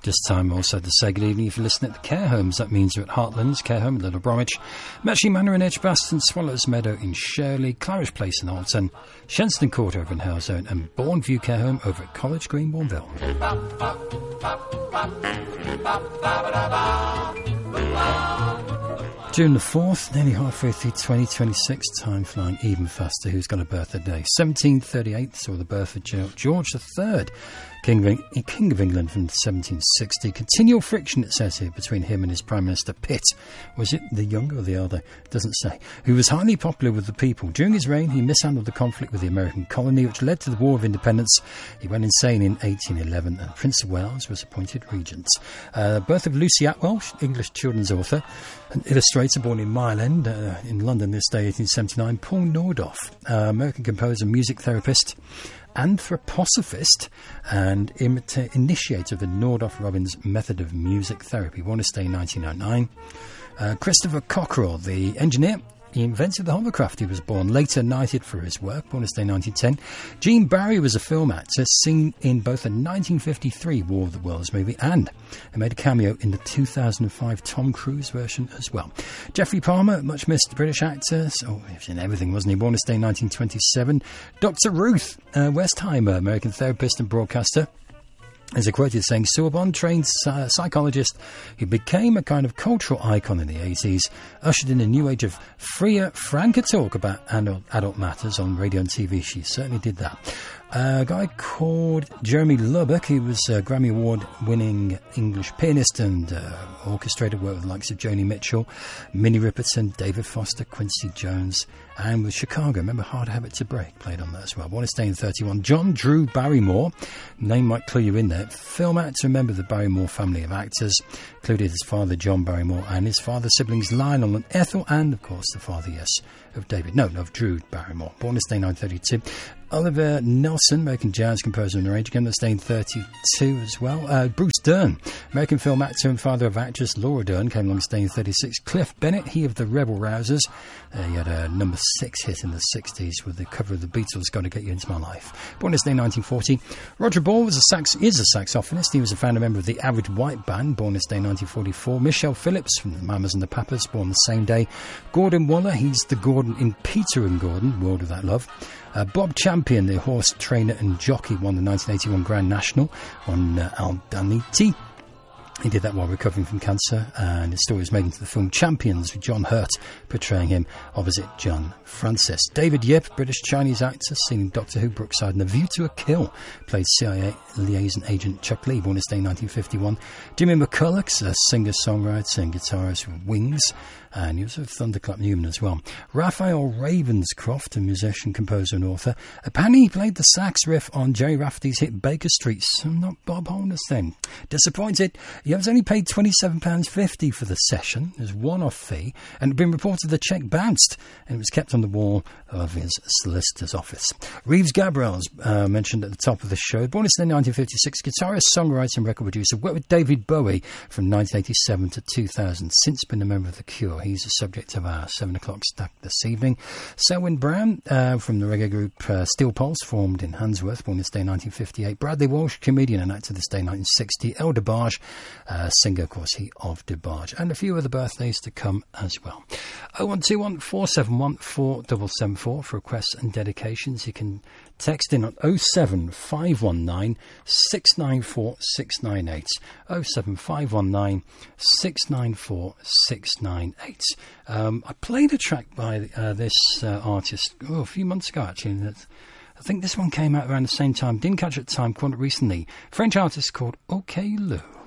Just time also to say good evening if you're listening at the care homes. That means you're at Heartlands Care Home in Little Bromwich, Metchley Manor in Edgbaston, Swallows Meadow in Shirley, Claridge Place in Alton, Shenston Court over in Halesowen, and Bourneview Care Home over at College Green, Bourneville. June the 4th, nearly halfway through 2026, time flying even faster. Who's got a birthday today? 1738 saw the birth of George III, King of England from 1760. Continual friction, it says here, between him and his Prime Minister Pitt. Was it the younger or the elder? Doesn't say. Who was highly popular with the people. During his reign, he mishandled the conflict with the American colony, which led to the War of Independence. He went insane in 1811, and Prince of Wales was appointed regent. Birth of Lucy Atwell, English children's author, an illustrator born in Mile End in London this day, 1879. Paul Nordoff, American composer, music therapist, anthroposophist, and initiator of the Nordoff-Robbins method of music therapy. Born this day, 1909. Christopher Cockerell, the engineer. He invented the hovercraft. He was born later knighted for his work, born this day 1910. Gene Barry was a film actor seen in both a 1953 War of the Worlds movie and he made a cameo in the 2005 Tom Cruise version as well. Jeffrey Palmer, much missed British actor. Oh, he was in everything, wasn't he? Born this day 1927. Dr. Ruth Westheimer, American therapist and broadcaster. As a quote is saying, Sorbonne trained psychologist who became a kind of cultural icon in the 80s, ushered in a new age of freer, franker talk about adult matters on radio and TV. She certainly did that. A guy called Jeremy Lubbock, he was a Grammy Award-winning English pianist and orchestrated work with the likes of Joni Mitchell, Minnie Riperton, David Foster, Quincy Jones, and with Chicago. Remember Hard Habit to Break, played on that as well. Born in 1931. John Drew Barrymore, name might clue you in there. Film actor, member of the Barrymore family of actors, included his father John Barrymore and his father's siblings Lionel and Ethel, and of course the father, yes, of Drew Barrymore. Born this day 1932. Oliver Nelson, American jazz composer and narrator, again this day in 32 as well. Bruce Dern, American film actor and father of actress Laura Dern, came along this day in 36. Cliff Bennett, he of the Rebel Rousers. He had a number 6 hit in the 60s with the cover of the Beatles' Gotta Get You Into My Life. Born this day 1940. Roger Ball is a saxophonist. He was a founder member of the Average White Band, born this day 1944. Michelle Phillips from the Mamas and the Papas, born the same day. Gordon Waller, he's the Gordon in Peter and Gordon, World Without Love. Bob Champion, the horse trainer and jockey, won the 1981 Grand National on Aldaniti. He did that while recovering from cancer, and his story was made into the film Champions, with John Hurt portraying him opposite John Francis. David Yip, British-Chinese actor, seen in Doctor Who, Brookside, and A View to a Kill, played CIA liaison agent Chuck Lee, born this day 1951. Jimmy McCulloch, a singer-songwriter and guitarist with Wings, and he was with Thunderclap Newman as well. Raphael Ravenscroft, a musician, composer and author. Apparently he played the sax riff on Jerry Rafferty's hit Baker Street. So not Bob Holness then. Disappointed. He was only paid £27.50 for the session as one-off fee, and it had been reported the cheque bounced and it was kept on the wall of his solicitor's office. Reeves Gabrels, mentioned at the top of the show, born in 1956, guitarist, songwriter and record producer, worked with David Bowie from 1987 to 2000, since been a member of The Cure. He's the subject of our 7 o'clock stack this evening. Selwyn Brown, from the reggae group Steel Pulse, formed in Handsworth, born this day 1958. Bradley Walsh, comedian and actor, this day 1960. El DeBarge, singer, of course, he of DeBarge. And a few other birthdays to come as well. 0121 471 4774 for requests and dedications. You can text in on 07519 694 698. 07519 694 698. I played a track by this artist a few months ago, actually. I think this one came out around the same time. Didn't catch it at the time, quite recently. French artist called OK Lou.